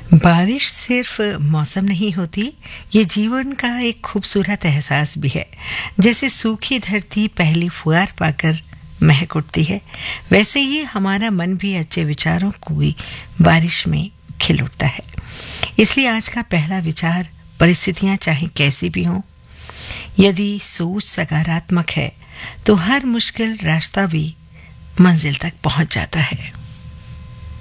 बारिश सिर्फ मौसम नहीं होती, ये जीवन का एक खूबसूरत एहसास भी है। जैसे सूखी धरती पहली फुहार पाकर महक उठती है, वैसे ही हमारा मन भी अच्छे विचारों की बारिश में खिल उठता है। इसलिए आज का पहला विचार, परिस्थितियां चाहे कैसी भी हों, यदि सोच सकारात्मक है तो हर मुश्किल रास्ता भी मंजिल तक पहुंच जाता है।